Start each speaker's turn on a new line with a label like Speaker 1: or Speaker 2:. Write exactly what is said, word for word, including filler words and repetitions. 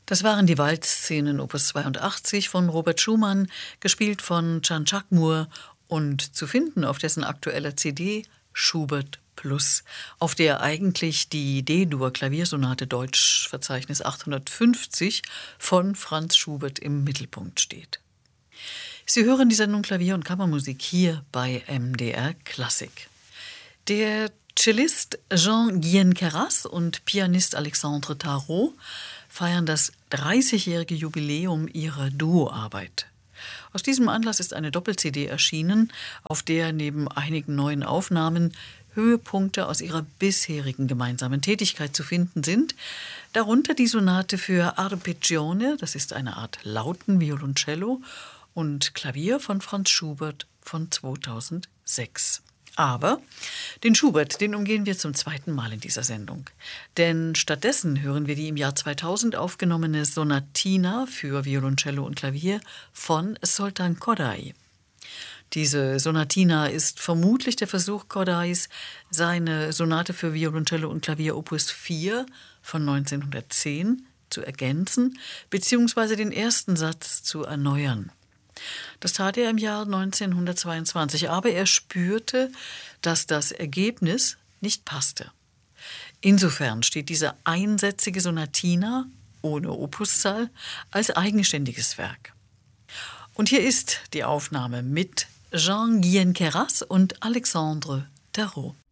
Speaker 1: Das waren die Waldszenen Opus zweiundachtzig von Robert Schumann, gespielt von Can Chakmur und zu finden auf dessen aktueller C D Schubert Plus, auf der eigentlich die D-Dur-Klaviersonate Deutsch Verzeichnis achthundertfünfzig von Franz Schubert im Mittelpunkt steht. Sie hören die Sendung Klavier- und Kammermusik hier bei M D R Klassik. Der Cellist Jean-Guyen Queyras und Pianist Alexandre Tarot feiern das dreißigjährige Jubiläum ihrer Duoarbeit. Aus diesem Anlass ist eine Doppel-C D erschienen, auf der neben einigen neuen Aufnahmen Höhepunkte aus ihrer bisherigen gemeinsamen Tätigkeit zu finden sind, darunter die Sonate für Arpeggione, das ist eine Art Lautenvioloncello, und Klavier von Franz Schubert von zweitausendsechs. Aber den Schubert, den umgehen wir zum zweiten Mal in dieser Sendung. Denn stattdessen hören wir die im Jahr zweitausend aufgenommene Sonatina für Violoncello und Klavier von Zoltán Kodály. Diese Sonatina ist vermutlich der Versuch Kodais, seine Sonate für Violoncello und Klavier Opus vier von neunzehnhundertzehn zu ergänzen bzw. den ersten Satz zu erneuern. Das tat er im Jahr neunzehnhundertzweiundzwanzig, aber er spürte, dass das Ergebnis nicht passte. Insofern steht diese einsätzige Sonatina ohne Opuszahl als eigenständiges Werk. Und hier ist die Aufnahme mit Jean-Guyen Queyras und Alexandre Tarot.